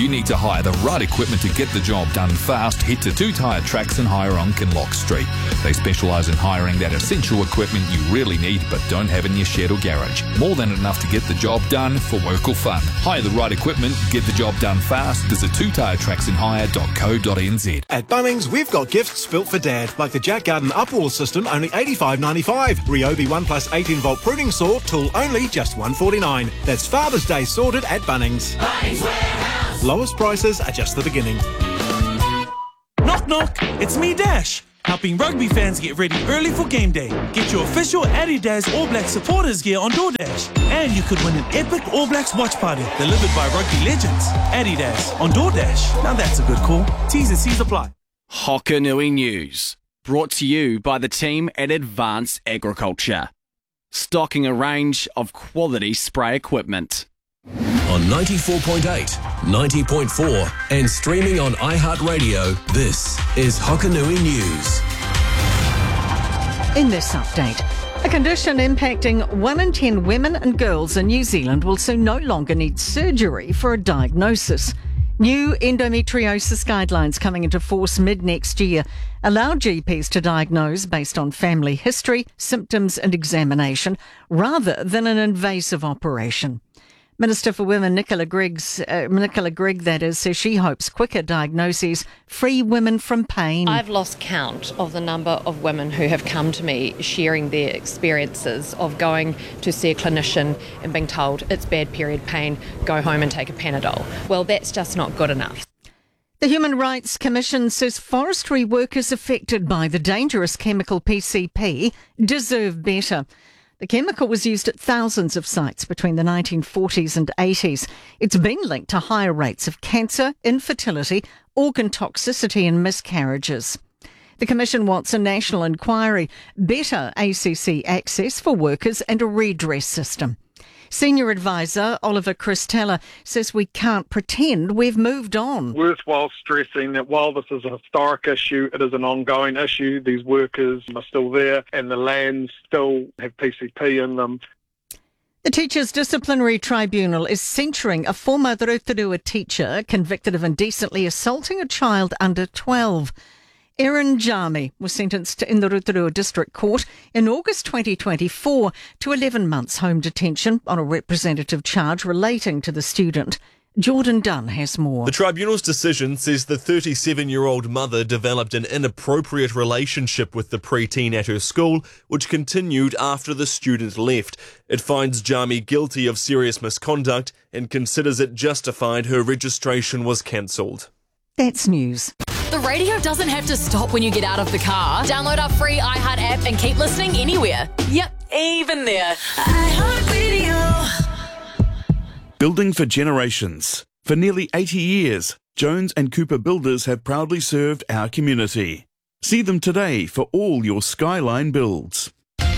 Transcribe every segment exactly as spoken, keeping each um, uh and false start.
you need to hire the right equipment to get the job done fast, head to Two Tyre Tracks and Hire on Kinloch Street. They specialise in hiring that essential equipment you really need but don't have in your shed or garage. More than enough to get the job done for work or fun. Hire the right equipment, get the job done fast. Visit two tyre tracks and hire dot co dot n z. At Bunnings, we've got gifts built for Dad, like the Jack Garden Upwall system, only eighty-five ninety-five. Ryobi one plus eighteen volt pruning saw, tool only, just one forty-nine. That's Father's Day sorted at Bunnings. Bunnings Warehouse. Lowest prices are just the beginning. Knock knock, it's me Dash, helping rugby fans get ready early for game day. Get your official Adidas All Blacks supporters gear on DoorDash. And you could win an epic All Blacks watch party delivered by rugby legends. Adidas on DoorDash. Now that's a good call. T's and C's apply. Hokanui News, brought to you by the team at Advanced Agriculture. Stocking a range of quality spray equipment. On ninety-four point eight, ninety point four and streaming on iHeartRadio, this is Hokanui News. In this update, a condition impacting one in ten women and girls in New Zealand will soon no longer need surgery for a diagnosis. New endometriosis guidelines coming into force mid-next year allow G Ps to diagnose based on family history, symptoms and examination rather than an invasive operation. Minister for Women Nicola Griggs, uh, Nicola Grigg, that is, says she hopes quicker diagnoses free women from pain. I've lost count of the number of women who have come to me sharing their experiences of going to see a clinician and being told it's bad period pain, go home and take a Panadol. Well, that's just not good enough. The Human Rights Commission says forestry workers affected by the dangerous chemical P C P deserve better. The chemical was used at thousands of sites between the nineteen forties and eighties. It's been linked to higher rates of cancer, infertility, organ toxicity and miscarriages. The Commission wants a national inquiry, better A C C access for workers and a redress system. Senior Advisor Oliver Christella says we can't pretend we've moved on. Worthwhile stressing that while this is a historic issue, it is an ongoing issue. These workers are still there and the lands still have P C P in them. The Teachers Disciplinary Tribunal is censuring a former Rotorua teacher convicted of indecently assaulting a child under twelve. Erin Jami was sentenced in the Rotorua District Court in August twenty twenty-four to eleven months home detention on a representative charge relating to the student. Jordan Dunn has more. The tribunal's decision says the thirty-seven-year-old mother developed an inappropriate relationship with the preteen at her school, which continued after the student left. It finds Jami guilty of serious misconduct and considers it justified her registration was cancelled. That's news. The radio doesn't have to stop when you get out of the car. Download our free iHeart app and keep listening anywhere. Yep, even there. iHeartRadio. Building for generations. For nearly eighty years, Jones and Cooper Builders have proudly served our community. See them today for all your Skyline builds.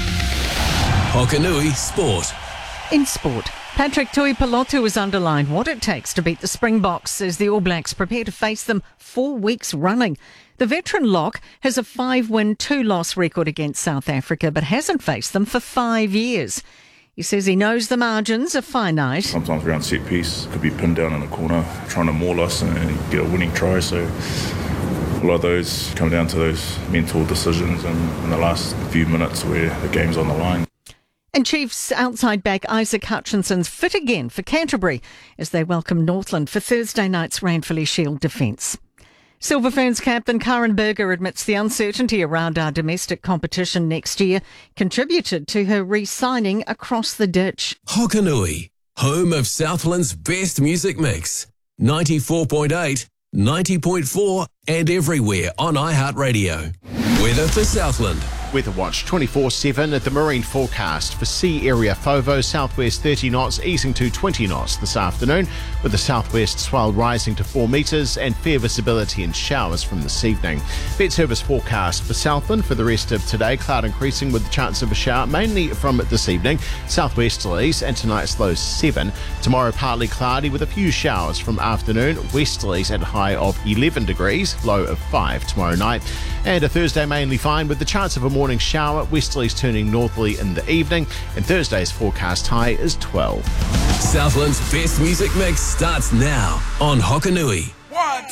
Hokanui Sport. In sport, Patrick Tuipulotu has underlined what it takes to beat the Springboks as the All Blacks prepare to face them four weeks running. The veteran lock has a five-win, two-loss record against South Africa, but hasn't faced them for five years. He says he knows the margins are finite. Sometimes around set piece, could be pinned down in a corner, trying to maul us and get a winning try. So a lot of those come down to those mental decisions and in the last few minutes where the game's on the line. And Chiefs outside back Isaac Hutchinson's fit again for Canterbury as they welcome Northland for Thursday night's Ranfurly Shield defence. Silver Ferns captain Karen Berger admits the uncertainty around our domestic competition next year contributed to her re-signing across the ditch. Hokanui, home of Southland's best music mix. ninety-four point eight, ninety point four and everywhere on iHeartRadio. Weather for Southland. Weather Watch twenty-four seven at the marine forecast for sea area FOVO, southwest thirty knots, easing to twenty knots this afternoon, with the southwest swell rising to four metres and fair visibility and showers from this evening. Vet Service forecast for Southland for the rest of today, cloud increasing with the chance of a shower, mainly from this evening, southwesterlies and tonight's low seven. Tomorrow partly cloudy with a few showers from afternoon, westerlies at a high of eleven degrees, low of five tomorrow night. And a Thursday mainly fine with the chance of a more morning shower, westerlies turning northerly in the evening, and Thursday's forecast high is twelve. Southland's best music mix starts now on Hokanui.